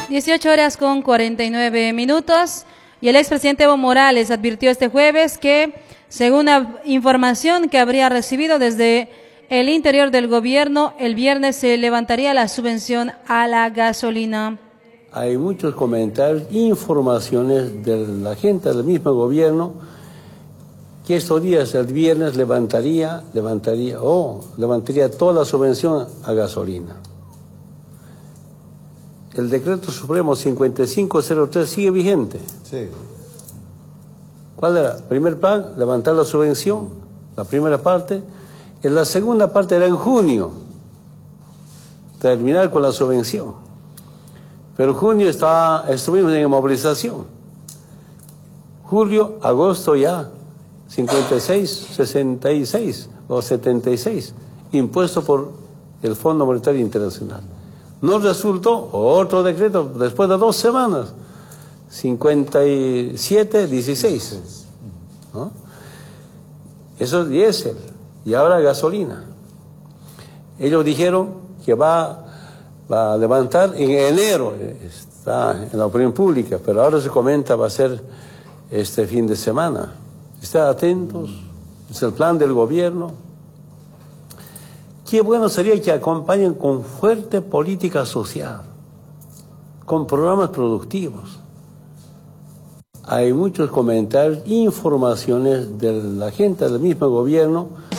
18:49. Y el expresidente Evo Morales advirtió este jueves que, según una información que habría recibido desde el interior del gobierno, el viernes se levantaría la subvención a la gasolina. Hay muchos comentarios, informaciones de la gente del mismo gobierno que estos días, el viernes, levantaría toda la subvención a gasolina. El decreto supremo 5503 sigue vigente. Sí. ¿Cuál era? Primer plan, levantar la subvención, la primera parte. En la segunda parte era en junio, terminar con la subvención. Pero en junio estuvimos en movilización. Julio, agosto ya, 56, 66 o 76, impuesto por el Fondo Monetario Internacional. No resultó otro decreto después de 2 semanas, 57, 16. ¿No? Eso es diésel y ahora gasolina. Ellos dijeron que va a levantar en enero, está en la opinión pública, pero ahora se comenta va a ser este fin de semana. Estén atentos, es el plan del gobierno. Qué bueno sería que acompañen con fuerte política social, con programas productivos. Hay muchos comentarios, informaciones de la gente del mismo gobierno